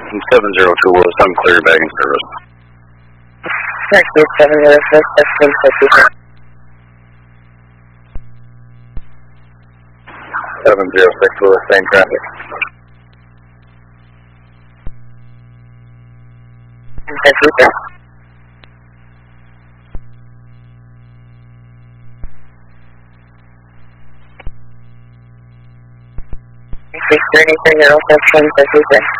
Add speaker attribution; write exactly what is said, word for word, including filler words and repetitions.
Speaker 1: seven zero two Willis, I'm clear bag in service.
Speaker 2: Taxi seven zero six, that's ten fifty.
Speaker 1: seven zero six Willis, same traffic.
Speaker 2: ten fifty. six thirty zero six, ten fifty.